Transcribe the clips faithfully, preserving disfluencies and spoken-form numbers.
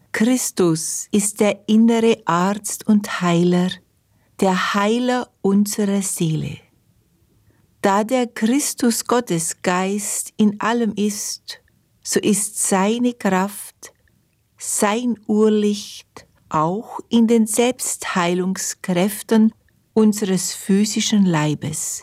Christus ist der innere Arzt und Heiler, der Heiler unserer Seele. Da der Christus Gottes Geist in allem ist, so ist seine Kraft, sein Urlicht auch in den Selbstheilungskräften unseres physischen Leibes.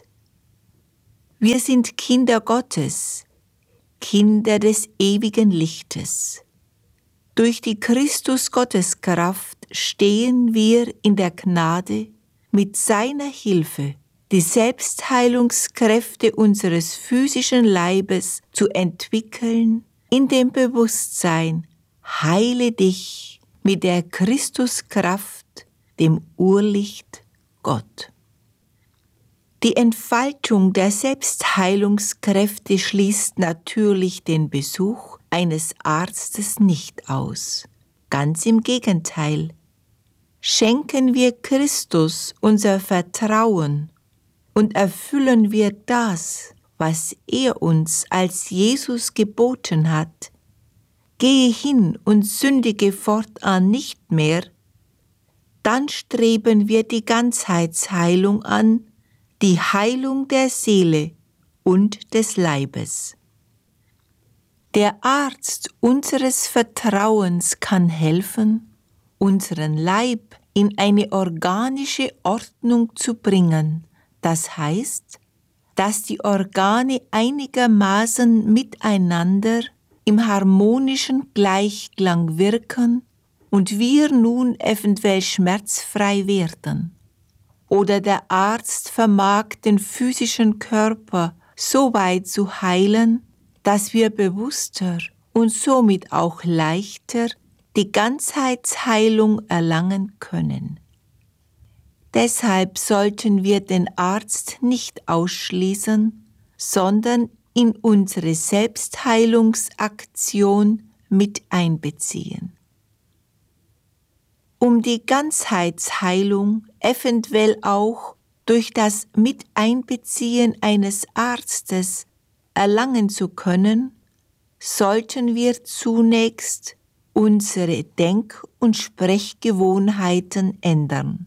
Wir sind Kinder Gottes, Kinder des ewigen Lichtes. Durch die Christus-Gottes-Kraft stehen wir in der Gnade, mit seiner Hilfe die Selbstheilungskräfte unseres physischen Leibes zu entwickeln, in dem Bewusstsein, heile dich mit der Christuskraft, dem Urlicht Gott. Die Entfaltung der Selbstheilungskräfte schließt natürlich den Besuch eines Arztes nicht aus. Ganz im Gegenteil. Schenken wir Christus unser Vertrauen und erfüllen wir das, was er uns als Jesus geboten hat. Gehe hin und sündige fortan nicht mehr, dann streben wir die Ganzheitsheilung an, die Heilung der Seele und des Leibes. Der Arzt unseres Vertrauens kann helfen, unseren Leib in eine organische Ordnung zu bringen. Das heißt, dass die Organe einigermaßen miteinander im harmonischen Gleichklang wirken und wir nun eventuell schmerzfrei werden. Oder der Arzt vermag den physischen Körper so weit zu heilen, dass wir bewusster und somit auch leichter die Ganzheitsheilung erlangen können. Deshalb sollten wir den Arzt nicht ausschließen, sondern in unsere Selbstheilungsaktion mit einbeziehen. Um die Ganzheitsheilung eventuell auch durch das Miteinbeziehen eines Arztes erlangen zu können, sollten wir zunächst unsere Denk- und Sprechgewohnheiten ändern.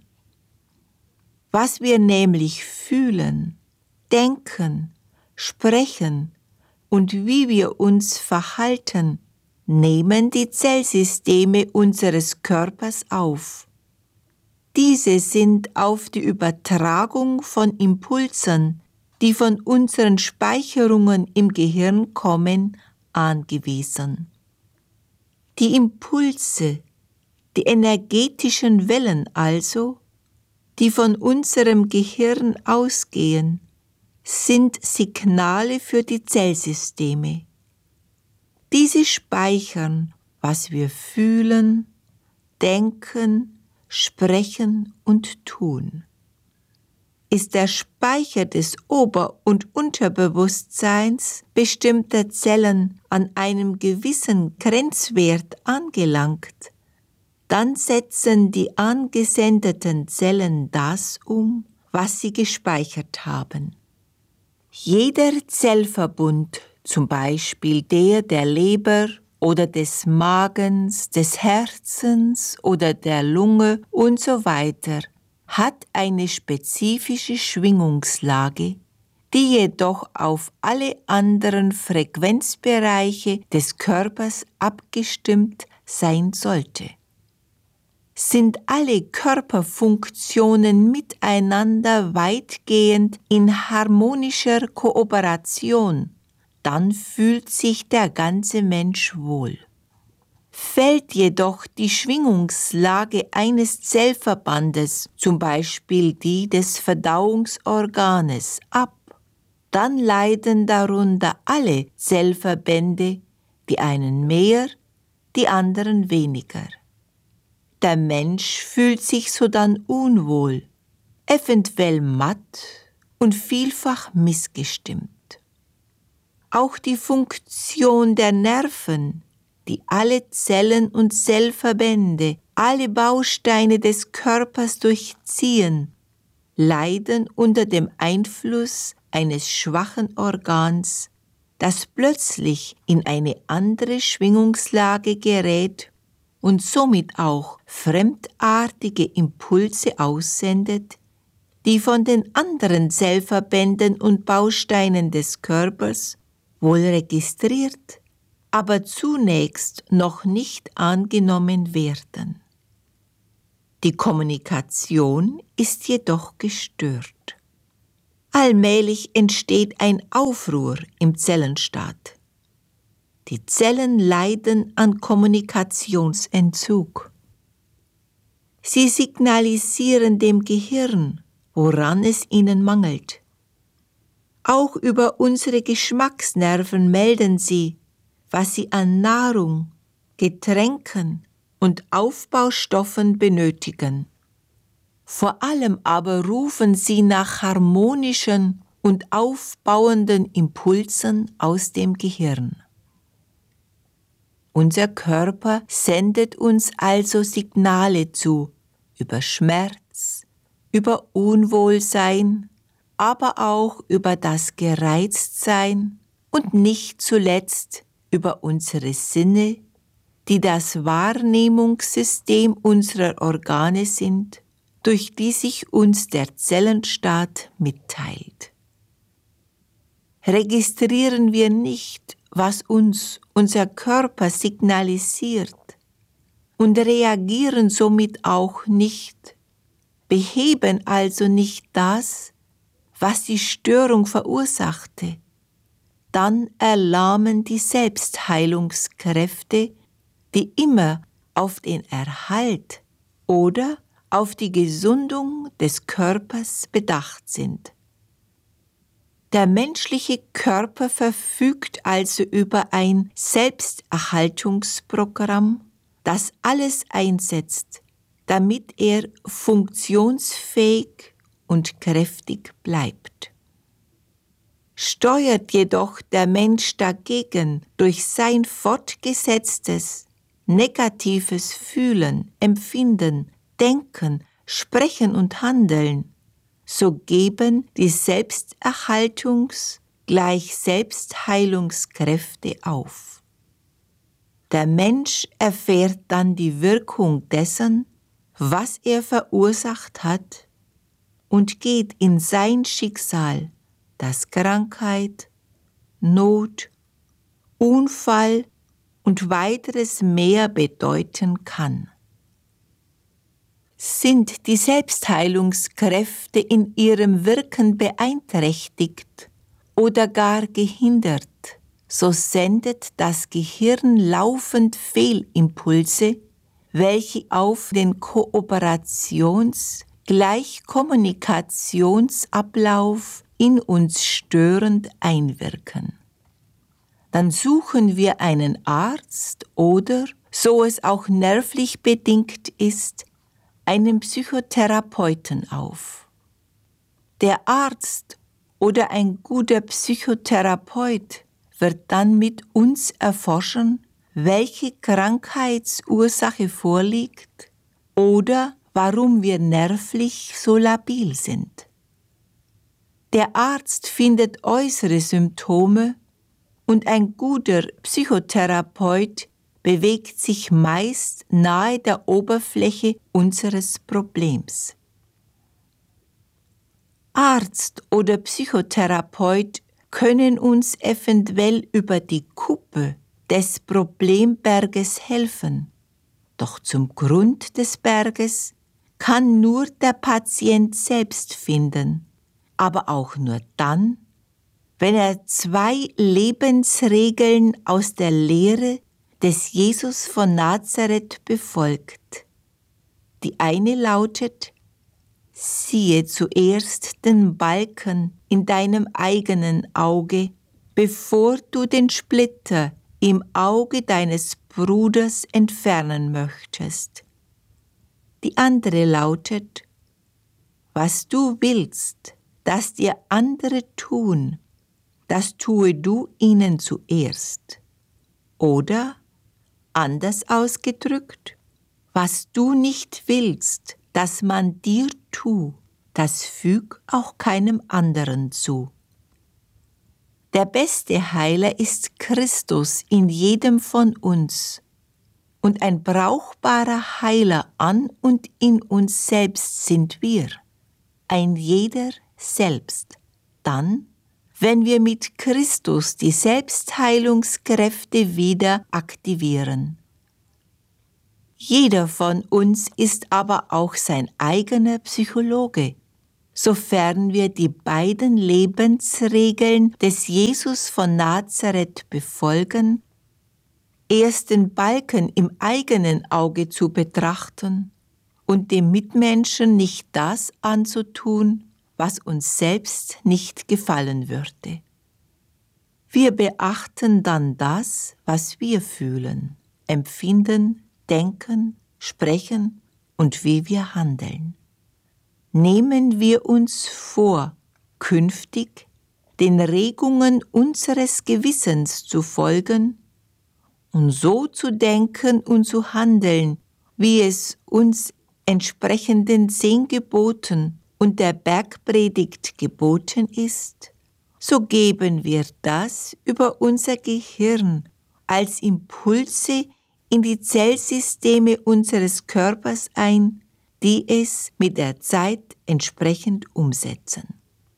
Was wir nämlich fühlen, denken, sprechen und wie wir uns verhalten, nehmen die Zellsysteme unseres Körpers auf. Diese sind auf die Übertragung von Impulsen, die von unseren Speicherungen im Gehirn kommen, angewiesen. Die Impulse, die energetischen Wellen also, die von unserem Gehirn ausgehen, sind Signale für die Zellsysteme. Diese speichern, was wir fühlen, denken, sprechen und tun. Ist der Speicher des Ober- und Unterbewusstseins bestimmter Zellen an einem gewissen Grenzwert angelangt, dann setzen die angesendeten Zellen das um, was sie gespeichert haben. Jeder Zellverbund, zum Beispiel der der Leber oder des Magens, des Herzens oder der Lunge und so weiter, hat eine spezifische Schwingungslage, die jedoch auf alle anderen Frequenzbereiche des Körpers abgestimmt sein sollte. Sind alle Körperfunktionen miteinander weitgehend in harmonischer Kooperation, dann fühlt sich der ganze Mensch wohl. Fällt jedoch die Schwingungslage eines Zellverbandes, zum Beispiel die des Verdauungsorganes, ab, dann leiden darunter alle Zellverbände, die einen mehr, die anderen weniger. Der Mensch fühlt sich sodann unwohl, eventuell matt und vielfach missgestimmt. Auch die Funktion der Nerven, die alle Zellen und Zellverbände, alle Bausteine des Körpers durchziehen, leiden unter dem Einfluss eines schwachen Organs, das plötzlich in eine andere Schwingungslage gerät und somit auch fremdartige Impulse aussendet, die von den anderen Zellverbänden und Bausteinen des Körpers wohl registriert, aber zunächst noch nicht angenommen werden. Die Kommunikation ist jedoch gestört. Allmählich entsteht ein Aufruhr im Zellenstaat. Die Zellen leiden an Kommunikationsentzug. Sie signalisieren dem Gehirn, woran es ihnen mangelt. Auch über unsere Geschmacksnerven melden sie, was sie an Nahrung, Getränken und Aufbaustoffen benötigen. Vor allem aber rufen sie nach harmonischen und aufbauenden Impulsen aus dem Gehirn. Unser Körper sendet uns also Signale zu über Schmerz, über Unwohlsein, aber auch über das Gereiztsein und nicht zuletzt über unsere Sinne, die das Wahrnehmungssystem unserer Organe sind, durch die sich uns der Zellenstaat mitteilt. Registrieren wir nicht, was uns unser Körper signalisiert und reagieren somit auch nicht, beheben also nicht das, was die Störung verursachte, dann erlahmen die Selbstheilungskräfte, die immer auf den Erhalt oder auf die Gesundung des Körpers bedacht sind. Der menschliche Körper verfügt also über ein Selbsterhaltungsprogramm, das alles einsetzt, damit er funktionsfähig und kräftig bleibt. Steuert jedoch der Mensch dagegen durch sein fortgesetztes, negatives Fühlen, Empfinden, Denken, Sprechen und Handeln, so geben die Selbsterhaltungs- gleich Selbstheilungskräfte auf. Der Mensch erfährt dann die Wirkung dessen, was er verursacht hat, und geht in sein Schicksal, das Krankheit, Not, Unfall und weiteres mehr bedeuten kann. Sind die Selbstheilungskräfte in ihrem Wirken beeinträchtigt oder gar gehindert, so sendet das Gehirn laufend Fehlimpulse, welche auf den Kooperations-, gleich Kommunikationsablauf in uns störend einwirken. Dann suchen wir einen Arzt oder, so es auch nervlich bedingt ist, einen Psychotherapeuten auf. Der Arzt oder ein guter Psychotherapeut wird dann mit uns erforschen, welche Krankheitsursache vorliegt oder warum wir nervlich so labil sind. Der Arzt findet äußere Symptome und ein guter Psychotherapeut bewegt sich meist nahe der Oberfläche unseres Problems. Arzt oder Psychotherapeut können uns eventuell über die Kuppe des Problemberges helfen, doch zum Grund des Berges kann nur der Patient selbst finden, aber auch nur dann, wenn er zwei Lebensregeln aus der Lehre des Jesus von Nazareth befolgt. Die eine lautet: Siehe zuerst den Balken in deinem eigenen Auge, bevor du den Splitter im Auge deines Bruders entfernen möchtest. Die andere lautet: Was du willst, dass dir andere tun, das tue du ihnen zuerst. Oder, anders ausgedrückt, was du nicht willst, dass man dir tu, das füg auch keinem anderen zu. Der beste Heiler ist Christus in jedem von uns, und ein brauchbarer Heiler an und in uns selbst sind wir, ein jeder selbst, dann, wenn wir mit Christus die Selbstheilungskräfte wieder aktivieren. Jeder von uns ist aber auch sein eigener Psychologe, sofern wir die beiden Lebensregeln des Jesus von Nazareth befolgen, erst den Balken im eigenen Auge zu betrachten und dem Mitmenschen nicht das anzutun, was uns selbst nicht gefallen würde. Wir beachten dann das, was wir fühlen, empfinden, denken, sprechen und wie wir handeln. Nehmen wir uns vor, künftig den Regungen unseres Gewissens zu folgen und so zu denken und zu handeln, wie es uns entsprechenden zehn Geboten und der Bergpredigt geboten ist, so geben wir das über unser Gehirn als Impulse in die Zellsysteme unseres Körpers ein, die es mit der Zeit entsprechend umsetzen.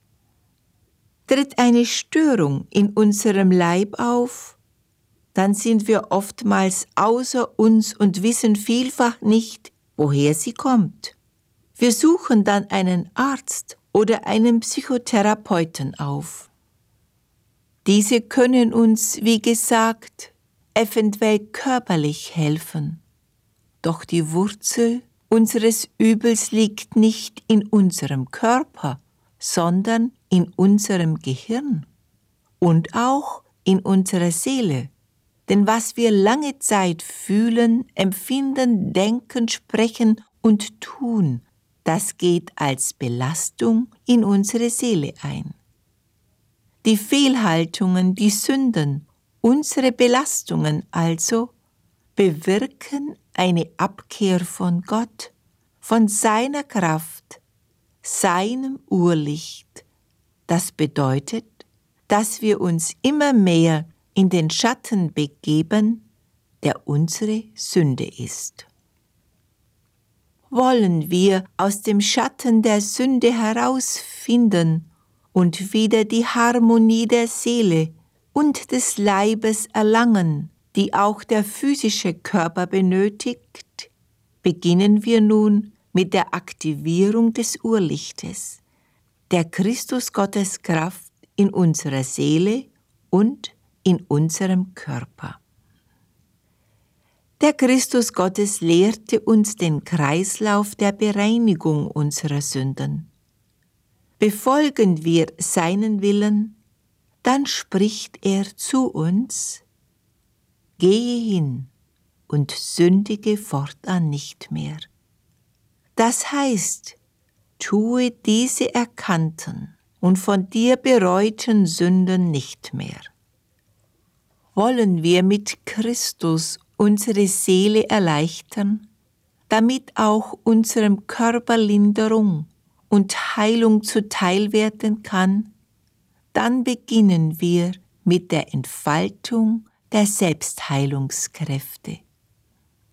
Tritt eine Störung in unserem Leib auf, dann sind wir oftmals außer uns und wissen vielfach nicht, woher sie kommt. Wir suchen dann einen Arzt oder einen Psychotherapeuten auf. Diese können uns, wie gesagt, eventuell körperlich helfen. Doch die Wurzel unseres Übels liegt nicht in unserem Körper, sondern in unserem Gehirn und auch in unserer Seele. Denn was wir lange Zeit fühlen, empfinden, denken, sprechen und tun, das geht als Belastung in unsere Seele ein. Die Fehlhaltungen, die Sünden, unsere Belastungen also, bewirken eine Abkehr von Gott, von seiner Kraft, seinem Urlicht. Das bedeutet, dass wir uns immer mehr in den Schatten begeben, der unsere Sünde ist. Wollen wir aus dem Schatten der Sünde herausfinden und wieder die Harmonie der Seele und des Leibes erlangen, die auch der physische Körper benötigt, beginnen wir nun mit der Aktivierung des Urlichtes, der Christus-Gottes-Kraft in unserer Seele und in unserem Körper. Der Christus Gottes lehrte uns den Kreislauf der Bereinigung unserer Sünden. Befolgen wir seinen Willen, dann spricht er zu uns: Gehe hin und sündige fortan nicht mehr. Das heißt, tue diese erkannten und von dir bereuten Sünden nicht mehr. Wollen wir mit Christus unsere Seele erleichtern, damit auch unserem Körper Linderung und Heilung zuteil werden kann, dann beginnen wir mit der Entfaltung der Selbstheilungskräfte.